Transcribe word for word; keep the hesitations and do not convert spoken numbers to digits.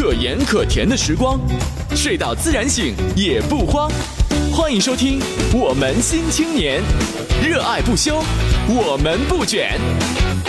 可盐可甜的时光，睡到自然醒也不慌。欢迎收听我们新青年，热爱不休，我们不卷。